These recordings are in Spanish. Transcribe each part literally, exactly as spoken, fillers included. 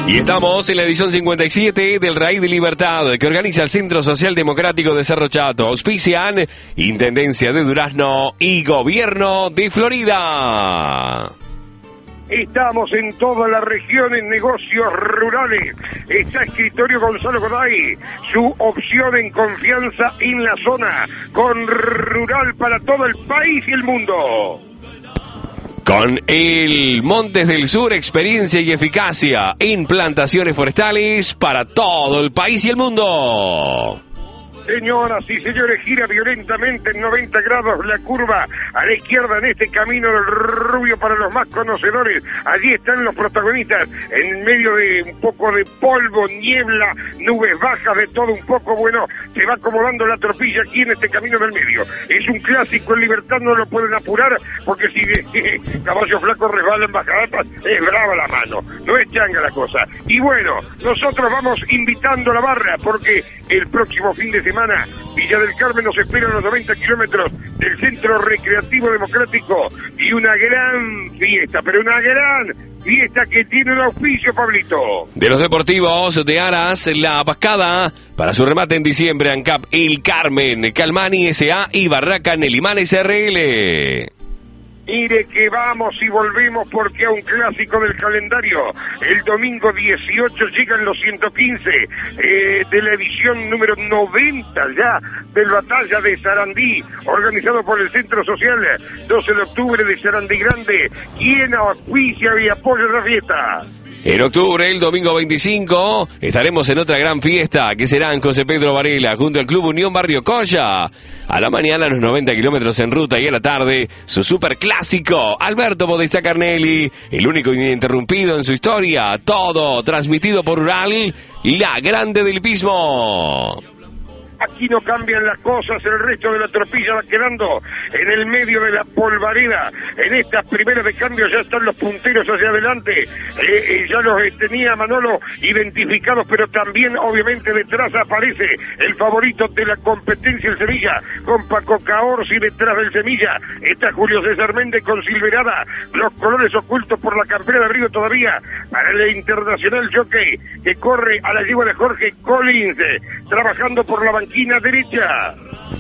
Y estamos en la edición cincuenta y siete del Raíz de Libertad, que organiza el Centro Social Democrático de Cerro Chato. Auspician Intendencia de Durazno y Gobierno de Florida. Estamos en toda la región en negocios rurales. Está Escritorio Gonzalo Goday, su opción en confianza en la zona, con rural para todo el país y el mundo. Con el Montes del Sur, experiencia y eficacia en plantaciones forestales para todo el país y el mundo. Señoras y señores, gira violentamente en noventa grados la curva a la izquierda en este camino del Rubio para los más conocedores. Allí están los protagonistas, en medio de un poco de polvo, niebla, nubes bajas, de todo un poco. Bueno, se va acomodando la tropilla aquí en este camino del medio. Es un clásico, en Libertad no lo pueden apurar, porque si eh, caballo flaco resbala en bajadas, es brava la mano, no es changa la cosa. Y bueno, nosotros vamos invitando a la barra, porque el próximo fin de semana Villa del Carmen nos espera a los noventa kilómetros del Centro Recreativo Democrático y una gran fiesta, pero una gran fiesta que tiene un auspicio, Pablito. De los deportivos de Aras, la Pascada, para su remate en diciembre, ANCAP El Carmen, Calmani S A y Barraca Nelimanes R L. Mire que vamos y volvemos, porque a un clásico del calendario, el domingo dieciocho llegan los ciento quince eh, de la edición número noventa ya del Batalla de Sarandí, organizado por el Centro Social doce de octubre de Sarandí Grande. ¿Quién auspicia y apoya esa fiesta? En octubre, el domingo veinticinco, estaremos en otra gran fiesta, que será en José Pedro Varela, junto al Club Unión Barrio Colla. A la mañana, los noventa kilómetros en ruta, y a la tarde, su superclásico, Alberto Podestá Carnelli, el único ininterrumpido en su historia, todo transmitido por Rural, la grande del Pismo. Aquí no cambian las cosas, el resto de la tropilla va quedando en el medio de la polvareda. En estas primeras de cambio ya están los punteros hacia adelante. Eh, eh, ya los eh, tenía Manolo identificados, pero también obviamente detrás aparece el favorito de la competencia, el Semilla, con Paco Caorsi detrás del Semilla. Está Julio César Méndez con Silverada, los colores ocultos por la campera de abrigo todavía para el internacional jockey que corre a la yegua de Jorge Collins, eh, trabajando por la banquina derecha.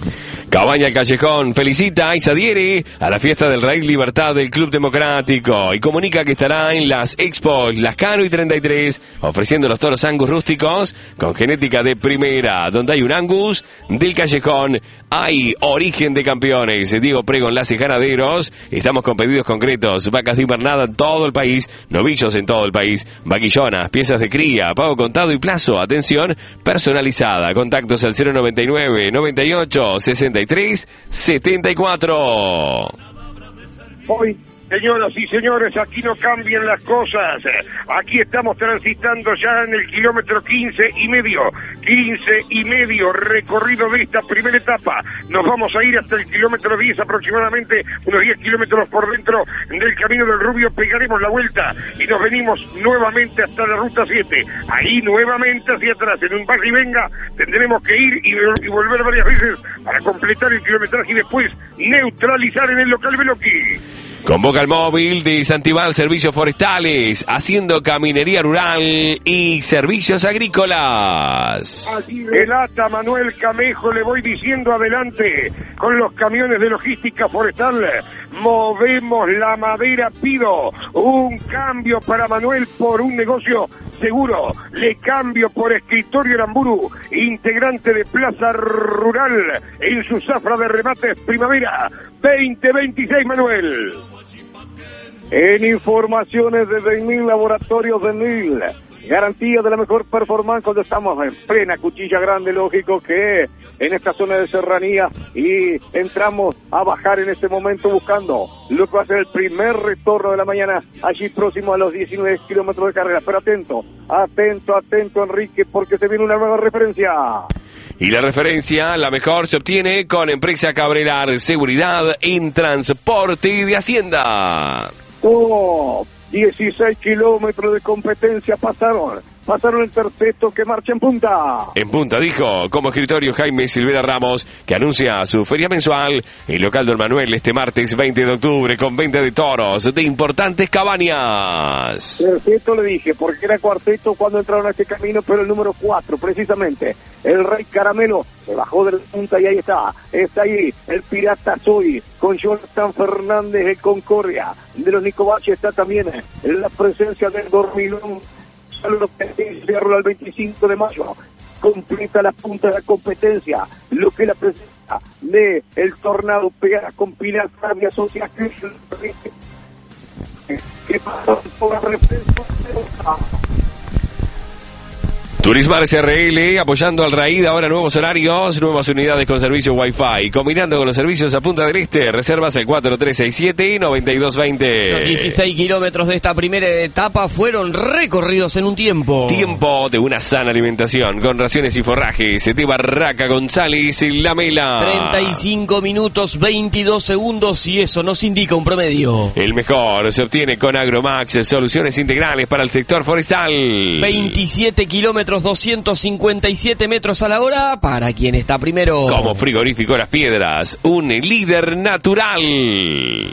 Cabaña El Callejón felicita y se adhiere a la fiesta del Raíz Libertad del Club Democrático y comunica que estará en las Expos Lascano y treinta y tres ofreciendo los toros Angus rústicos con genética de primera, donde hay un Angus del Callejón, hay origen de campeones. Diego Prego, Enlaces Ganaderos, estamos con pedidos concretos, vacas de invernada en todo el país, novillos en todo el país, vaquillonas, piezas de cría, pago contado y plazo, atención personalizada. Contactos al cero noventa y nueve, noventa y ocho, sesenta y tres, setenta y cuatro. Hoy, señoras y señores, aquí no cambian las cosas. Aquí estamos transitando ya en el kilómetro quince y medio. quince y medio recorrido de esta primera etapa. Nos vamos a ir hasta el kilómetro diez aproximadamente, unos diez kilómetros por dentro del Camino del Rubio. Pegaremos la vuelta y nos venimos nuevamente hasta la ruta siete. Ahí nuevamente hacia atrás, en un baja y venga, tendremos que ir y, y volver varias veces para completar el kilometraje y después neutralizar en el local Veloqui. Convoca el móvil de Santibal Servicios Forestales, haciendo caminería rural y servicios agrícolas. Así relata Manuel Camejo, le voy diciendo adelante con los camiones de logística forestal. Movemos la madera, pido un cambio para Manuel por un negocio seguro. Le cambio por Escritorio Aramburu, integrante de Plaza Rural, en su zafra de remates primavera veinte veintiséis, Manuel. En informaciones de Denil, Laboratorios Denil, garantía de la mejor performance cuando estamos en plena Cuchilla Grande, lógico que en esta zona de serranía, y entramos a bajar en este momento buscando lo que va a ser el primer retorno de la mañana, allí próximo a los diecinueve kilómetros de carrera. Pero atento, atento, atento, Enrique, porque se viene una nueva referencia. Y la referencia, la mejor, se obtiene con Empresa Cabrelar, seguridad en transporte de Hacienda. Oh, dieciséis kilómetros de competencia pasaron pasaron el terceto que marcha en punta. En punta, dijo, como escritorio Jaime Silvera Ramos, que anuncia su feria mensual en local Don Manuel este martes veinte de octubre con venta de toros de importantes cabañas. Terceto le dije, porque era cuarteto cuando entraron a este camino, pero el número cuatro, precisamente, el Rey Caramelo, se bajó de la punta y ahí está, está ahí el Pirata Soy, con Jonathan Fernández de Concordia, de los Nicobache está también en la presencia del Dormilón, saludos al veinticinco de mayo, completa la punta de la competencia, lo que la presencia de el Tornado pegada con Pilar Fabia Socia, que pasó por la referencia. Turismar S R L apoyando al Raid, ahora nuevos horarios, nuevas unidades con servicio Wi-Fi, combinando con los servicios a Punta del Este, reservas el cuatro tres seis siete y nueve dos dos cero. Los dieciséis kilómetros de esta primera etapa fueron recorridos en un tiempo. Tiempo de una sana alimentación, con raciones y forrajes, de Barraca González y La Mela. treinta y cinco minutos, veintidós segundos y eso nos indica un promedio. El mejor se obtiene con Agromax, soluciones integrales para el sector forestal. veintisiete kilómetros, doscientos cincuenta y siete metros a la hora para quien está primero. Como Frigorífico Las Piedras, un líder natural.